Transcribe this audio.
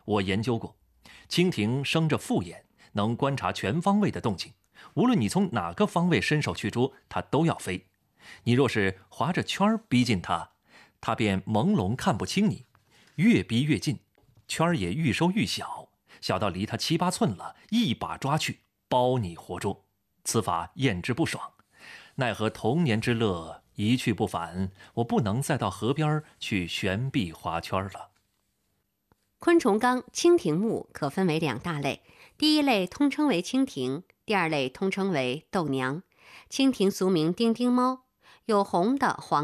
我研究过，蜻蜓生着复眼，能观察全方位的动静，无论你从哪个方位伸手去捉，它都要飞。你若是划着圈儿逼近它，它便朦胧看不清你，越逼越近，圈儿也愈收愈小，小到离它7、8寸了，一把抓去，包你活捉。此法验之不爽，奈何童年之乐一去不返，我不能再到河边去悬臂划圈了。 昆虫纲蜻蜓目可分为2大类，第一类通称为蜻蜓，第二类通称为豆娘。蜻蜓俗名丁丁猫，有红的、黄